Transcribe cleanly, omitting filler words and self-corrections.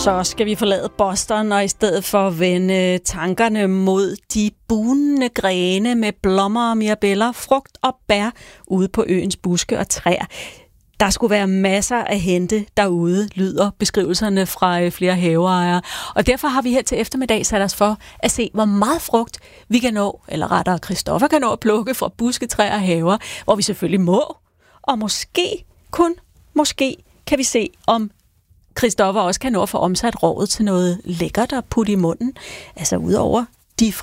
Så skal vi forlade Boston og i stedet for vende tankerne mod de bunende grene med blommer og mirabeller, frugt og bær ude på øens buske og træer. Der skulle være masser at hente derude, lyder beskrivelserne fra flere haveejere. Og derfor har vi her til eftermiddag sat os for at se, hvor meget frugt vi kan nå, eller rettere Christoffer kan nå at plukke fra busketræer og haver, hvor vi selvfølgelig må. Og måske, kun måske, kan vi se, om Christoffer også kan nå at få omsat rådet til noget lækkert at putte i munden. Altså udover